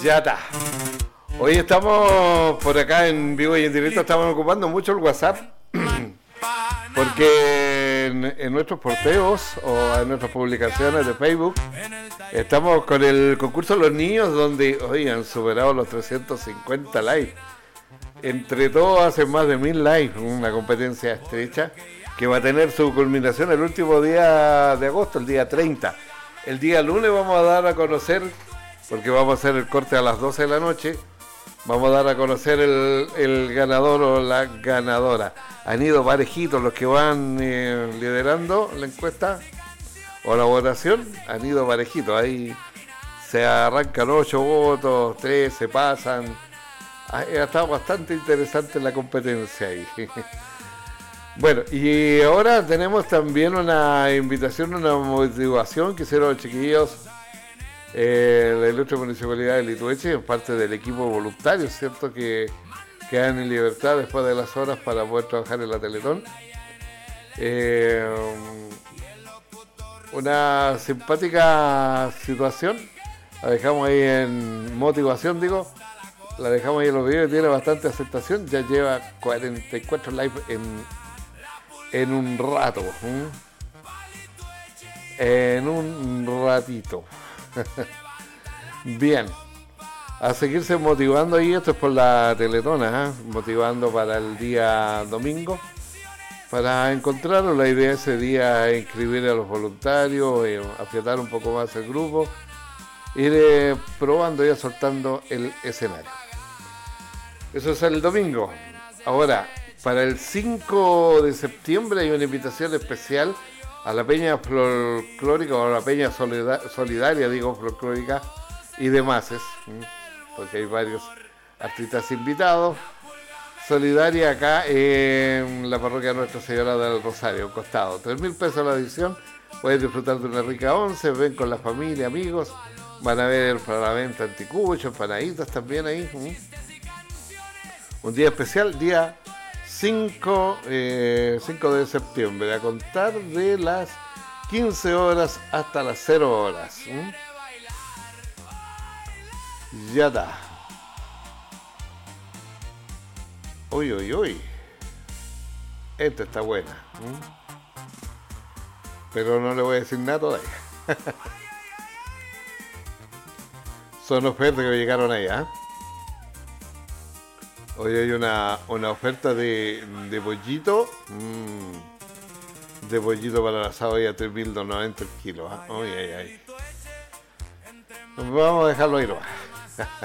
Ya está. Hoy estamos por acá en vivo y en directo, estamos ocupando mucho el WhatsApp porque en nuestros porteos o en nuestras publicaciones de Facebook estamos con el concurso de los niños donde hoy han superado los 350 likes. Entre todos hacen más de 1000 likes, una competencia estrecha que va a tener su culminación el último día de agosto, el día 30. El día lunes vamos a dar a conocer, porque vamos a hacer el corte a las 12 de la noche, vamos a dar a conocer el ganador o la ganadora. Han ido parejitos los que van liderando la encuesta o la votación, han ido parejitos. Ahí se arrancan 8 votos, 3 se pasan. Ha estado bastante interesante la competencia ahí. Bueno, y ahora tenemos también una invitación, una motivación que hicieron los chiquillos la ilustre municipalidad de Litueche, en parte del equipo voluntario, ¿cierto? Que quedan en libertad después de las horas para poder trabajar en la Teletón. Una simpática situación, la dejamos ahí en motivación, digo. La dejamos ahí en los videos, tiene bastante aceptación, ya lleva 44 likes en un rato. En un ratito. Bien. A seguirse motivando ahí, esto es por la Teletona, motivando para el día domingo. Para encontrarlo, la idea ese día es inscribir a los voluntarios, afiatar un poco más el grupo, ir probando y soltando el escenario. Eso es el domingo. Ahora, para el 5 de septiembre hay una invitación especial a la Peña Folclórica o a la Peña Solidaria, folclórica y demás, porque hay varios artistas invitados. Solidaria acá en la parroquia Nuestra Señora del Rosario, costado. 3.000 pesos la adición, pueden disfrutar de una rica once, ven con la familia, amigos, van a ver para la venta anticuchos, empanaditas también ahí. Un día especial, día 5 de septiembre, a contar de las 15 horas hasta las 0 horas. Ya está. Uy. Esta está buena. Pero no le voy a decir nada todavía. Son ofertas que me llegaron ahí, Hoy hay una oferta de pollito. De pollito para el asado ahí a 3.290 el kilo. Ay. Vamos a dejarlo ahí nomás.